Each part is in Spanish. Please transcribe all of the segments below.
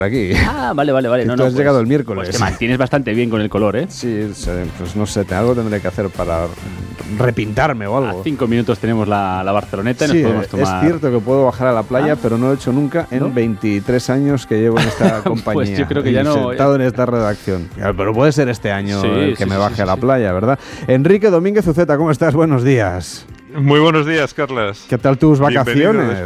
aquí. Ah, vale. No, Tú has llegado el miércoles. Pues te mantienes bastante bien con el color, ¿eh? Sí, pues no sé, algo tendré que hacer para repintarme o algo. A 5 minutos tenemos la Barceloneta y nos Sí, podemos tomar... es cierto que puedo bajar a la playa, pero no lo he hecho nunca en ¿no? 23 años que llevo en esta compañía. Pues yo creo que ya no... Sentado en esta redacción. Pero puede ser este año el que me baje a la playa, ¿verdad? Enrique Domínguez Uceta, ¿cómo estás? Buenos días. Muy buenos días, Carlas. ¿Qué tal tus vacaciones?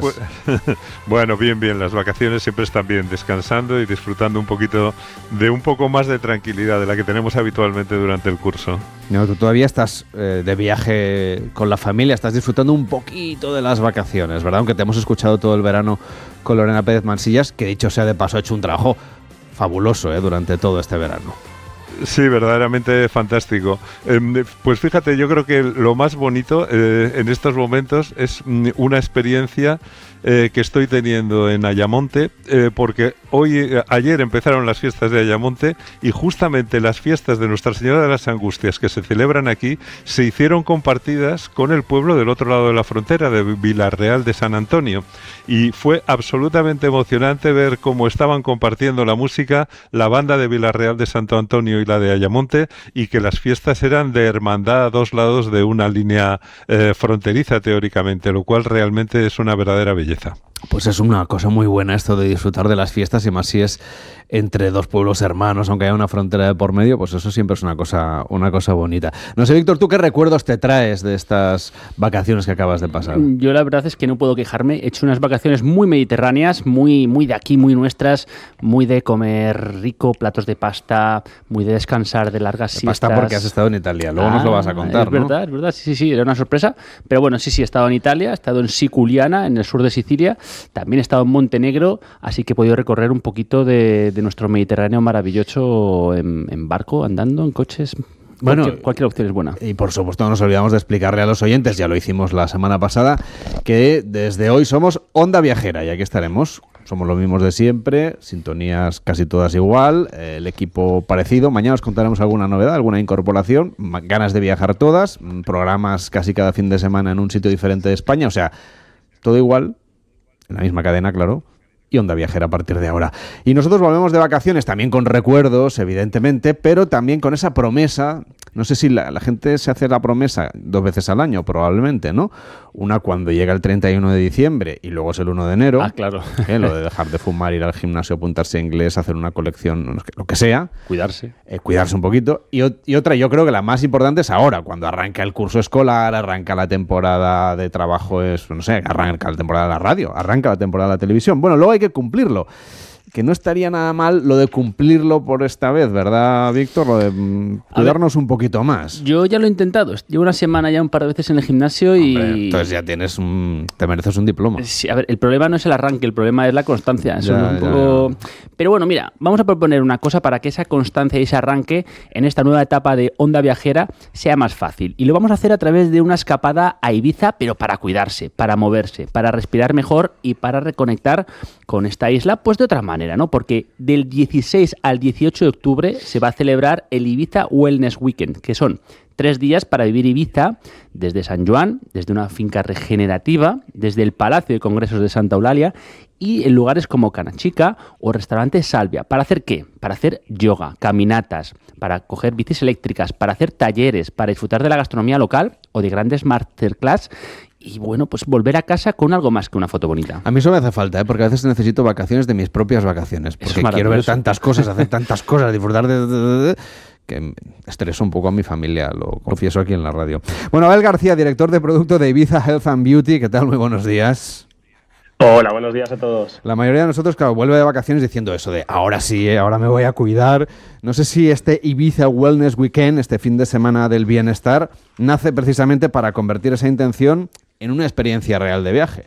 Bueno, bien. Las vacaciones siempre están bien, descansando y disfrutando un poquito de un poco más de tranquilidad de la que tenemos habitualmente durante el curso. No, tú todavía estás de viaje con la familia, estás disfrutando un poquito de las vacaciones, ¿verdad? Aunque te hemos escuchado todo el verano con Lorena Pérez Mansillas, que dicho sea de paso ha hecho un trabajo fabuloso durante todo este verano. Sí, verdaderamente fantástico. Pues fíjate, yo creo que lo más bonito en estos momentos es una experiencia que estoy teniendo en Ayamonte, porque ayer empezaron las fiestas de Ayamonte y justamente las fiestas de Nuestra Señora de las Angustias que se celebran aquí se hicieron compartidas con el pueblo del otro lado de la frontera, de Vilarreal de San Antonio, y fue absolutamente emocionante ver cómo estaban compartiendo la música la banda de Vilarreal de Santo Antonio y la de Ayamonte, y que las fiestas eran de hermandad a dos lados de una línea fronteriza teóricamente, lo cual realmente es una verdadera belleza. Pues es una cosa muy buena esto de disfrutar de las fiestas, y más si es entre dos pueblos hermanos, aunque haya una frontera de por medio, pues eso siempre es una cosa bonita. No sé, Víctor, ¿tú qué recuerdos te traes de estas vacaciones que acabas de pasar? Yo la verdad es que no puedo quejarme. He hecho unas vacaciones muy mediterráneas, muy de aquí, muy nuestras, muy de comer rico, platos de pasta, muy de descansar de largas siestas. Pasta porque has estado en Italia, luego nos lo vas a contar, ¿no? Es verdad, sí, era una sorpresa. Pero bueno, sí, he estado en Italia, he estado en Siculiana, en el sur de Sicilia, también he estado en Montenegro, así que he podido recorrer un poquito de nuestro Mediterráneo maravilloso en barco, andando, en coches. Bueno, cualquier opción es buena. Y por supuesto no nos olvidamos de explicarle a los oyentes, ya lo hicimos la semana pasada, que desde hoy somos Onda Viajera, y aquí estaremos. Somos los mismos de siempre, sintonías casi todas igual, el equipo parecido. Mañana os contaremos alguna novedad, alguna incorporación, ganas de viajar todas, programas casi cada fin de semana en un sitio diferente de España, o sea, todo igual, en la misma cadena, claro, y Onda Viajera a partir de ahora. Y nosotros volvemos de vacaciones también con recuerdos, evidentemente, pero también con esa promesa. No sé si la gente se hace la promesa 2 veces al año, probablemente, ¿no? Una cuando llega el 31 de diciembre y luego es el 1 de enero. Ah, claro. Lo de dejar de fumar, ir al gimnasio, apuntarse a inglés, hacer una colección, lo que sea. Cuidarse. Cuidarse un poquito. Y otra, yo creo que la más importante es ahora, cuando arranca el curso escolar, arranca la temporada de trabajo, arranca la temporada de la radio, arranca la temporada de la televisión. Bueno, luego hay que cumplirlo. Que no estaría nada mal lo de cumplirlo por esta vez, ¿verdad, Víctor? Lo de cuidarnos un poquito más. Yo ya lo he intentado. Llevo una semana ya un par de veces en el gimnasio y... Hombre, entonces ya te mereces un diploma. Sí, a ver, el problema no es el arranque, el problema es la constancia. Ya. Pero bueno, mira, vamos a proponer una cosa para que esa constancia y ese arranque en esta nueva etapa de Onda Viajera sea más fácil. Y lo vamos a hacer a través de una escapada a Ibiza, pero para cuidarse, para moverse, para respirar mejor y para reconectar con esta isla, pues de otra manera, ¿no? Porque del 16 al 18 de octubre se va a celebrar el Ibiza Wellness Weekend, que son 3 días para vivir Ibiza desde San Joan, desde una finca regenerativa, desde el Palacio de Congresos de Santa Eulalia y en lugares como Canachica o restaurante Salvia. ¿Para hacer qué? Para hacer yoga, caminatas, para coger bicis eléctricas, para hacer talleres, para disfrutar de la gastronomía local o de grandes masterclass. Y bueno, pues volver a casa con algo más que una foto bonita. A mí eso me hace falta, porque a veces necesito vacaciones de mis propias vacaciones. Porque quiero ver tantas cosas, hacer tantas cosas, disfrutar de que estreso un poco a mi familia, lo confieso aquí en la radio. Bueno, Abel García, director de producto de Ibiza Health and Beauty. ¿Qué tal? Muy buenos días. Hola, buenos días a todos. La mayoría de nosotros, claro, vuelve de vacaciones diciendo eso de ahora sí, ahora me voy a cuidar. No sé si este Ibiza Wellness Weekend, este fin de semana del bienestar, nace precisamente para convertir esa intención en una experiencia real de viaje.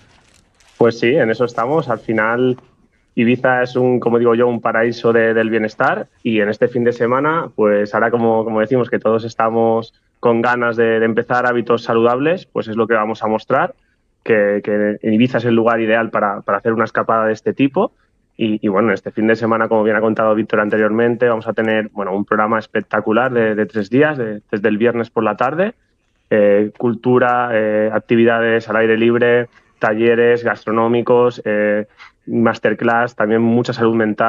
Pues sí, en eso estamos. Al final, Ibiza es como digo yo, un paraíso del bienestar, y en este fin de semana, pues ahora como decimos que todos estamos con ganas de empezar hábitos saludables, pues es lo que vamos a mostrar, que Ibiza es el lugar ideal para hacer una escapada de este tipo. Y bueno, este fin de semana, como bien ha contado Víctor anteriormente, vamos a tener un programa espectacular de 3 días, desde el viernes por la tarde, cultura, actividades al aire libre, talleres gastronómicos, masterclass, también mucha salud mental.